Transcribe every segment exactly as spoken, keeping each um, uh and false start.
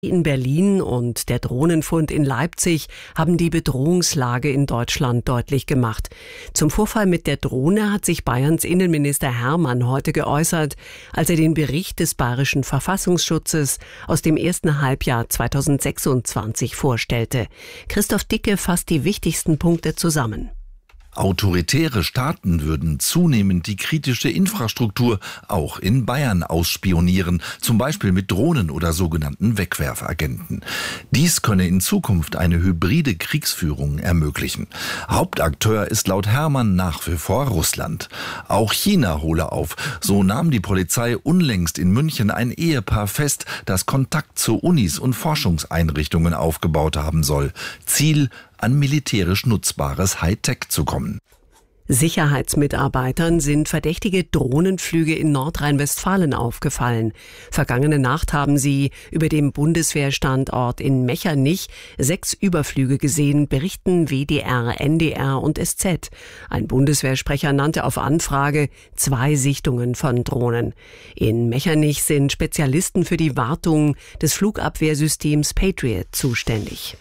In Berlin und der Drohnenfund in Leipzig haben die Bedrohungslage in Deutschland deutlich gemacht. Zum Vorfall mit der Drohne hat sich Bayerns Innenminister Hermann heute geäußert, als er den Bericht des Bayerischen Verfassungsschutzes aus dem ersten Halbjahr zweitausendsechsundzwanzig vorstellte. Christoph Dicke fasst die wichtigsten Punkte zusammen. Autoritäre Staaten würden zunehmend die kritische Infrastruktur auch in Bayern ausspionieren, zum Beispiel mit Drohnen oder sogenannten Wegwerfagenten. Dies könne in Zukunft eine hybride Kriegsführung ermöglichen. Hauptakteur ist laut Hermann nach wie vor Russland. Auch China hole auf. So nahm die Polizei unlängst in München ein Ehepaar fest, das Kontakt zu Unis und Forschungseinrichtungen aufgebaut haben soll. Ziel: an militärisch nutzbares Hightech zu kommen. Sicherheitsmitarbeitern sind verdächtige Drohnenflüge in Nordrhein-Westfalen aufgefallen. Vergangene Nacht haben sie über dem Bundeswehrstandort in Mechernich sechs Überflüge gesehen, berichten W D R, N D R und S Z. Ein Bundeswehrsprecher nannte auf Anfrage zwei Sichtungen von Drohnen. In Mechernich sind Spezialisten für die Wartung des Flugabwehrsystems Patriot zuständig.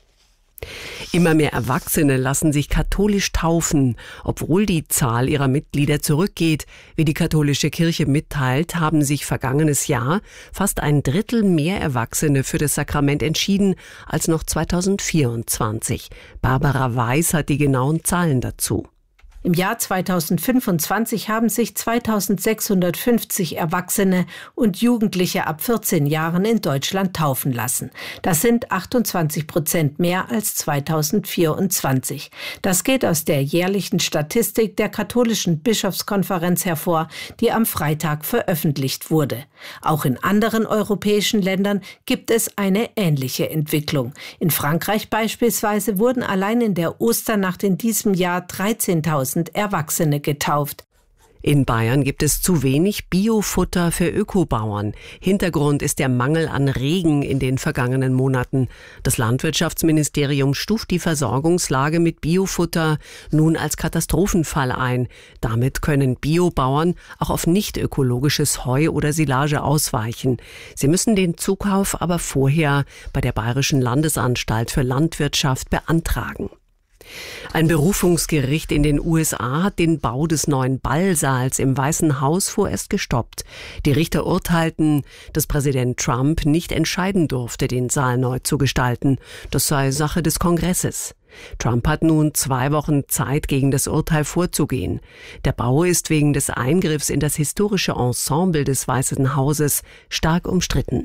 Immer mehr Erwachsene lassen sich katholisch taufen. Obwohl die Zahl ihrer Mitglieder zurückgeht, wie die katholische Kirche mitteilt, haben sich vergangenes Jahr fast ein Drittel mehr Erwachsene für das Sakrament entschieden als noch zweitausendvierundzwanzig. Barbara Weiß hat die genauen Zahlen dazu. Im Jahr zweitausendfünfundzwanzig haben sich zweitausendsechshundertfünfzig Erwachsene und Jugendliche ab vierzehn Jahren in Deutschland taufen lassen. Das sind achtundzwanzig Prozent mehr als zweitausendvierundzwanzig. Das geht aus der jährlichen Statistik der Katholischen Bischofskonferenz hervor, die am Freitag veröffentlicht wurde. Auch in anderen europäischen Ländern gibt es eine ähnliche Entwicklung. In Frankreich beispielsweise wurden allein in der Osternacht in diesem Jahr dreizehntausend Erwachsene getauft. In Bayern gibt es zu wenig Biofutter für Ökobauern. Hintergrund ist der Mangel an Regen in den vergangenen Monaten. Das Landwirtschaftsministerium stuft die Versorgungslage mit Biofutter nun als Katastrophenfall ein. Damit können Biobauern auch auf nicht ökologisches Heu oder Silage ausweichen. Sie müssen den Zukauf aber vorher bei der Bayerischen Landesanstalt für Landwirtschaft beantragen. Ein Berufungsgericht in den U S A hat den Bau des neuen Ballsaals im Weißen Haus vorerst gestoppt. Die Richter urteilten, dass Präsident Trump nicht entscheiden durfte, den Saal neu zu gestalten. Das sei Sache des Kongresses. Trump hat nun zwei Wochen Zeit, gegen das Urteil vorzugehen. Der Bau ist wegen des Eingriffs in das historische Ensemble des Weißen Hauses stark umstritten.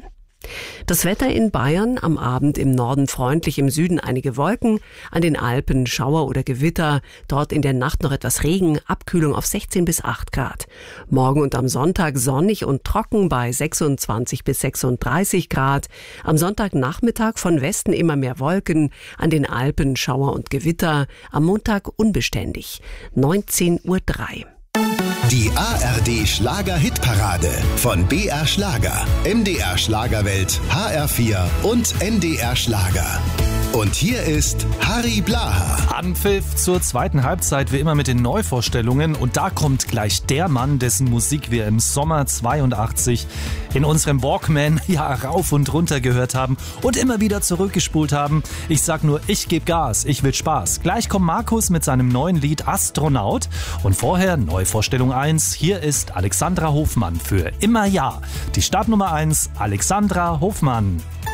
Das Wetter in Bayern: am Abend im Norden freundlich, im Süden einige Wolken, an den Alpen Schauer oder Gewitter, dort in der Nacht noch etwas Regen, Abkühlung auf sechzehn bis acht Grad. Morgen und am Sonntag sonnig und trocken bei sechsundzwanzig bis sechsunddreißig Grad. Am Sonntagnachmittag von Westen immer mehr Wolken, an den Alpen Schauer und Gewitter, am Montag unbeständig. neunzehn Uhr drei. Die A R D Schlager-Hitparade von B R Schlager, M D R Schlagerwelt, H R vier und N D R Schlager. Und hier ist Harry Blaha. Anpfiff zur zweiten Halbzeit, wie immer mit den Neuvorstellungen. Und da kommt gleich der Mann, dessen Musik wir im Sommer zweiundachtzig in unserem Walkman ja rauf und runter gehört haben und immer wieder zurückgespult haben. Ich sag nur, ich geb Gas, ich will Spaß. Gleich kommt Markus mit seinem neuen Lied Astronaut. Und vorher Neuvorstellung eins. Hier ist Alexandra Hofmann für Immer Ja. Die Startnummer eins, Alexandra Hofmann.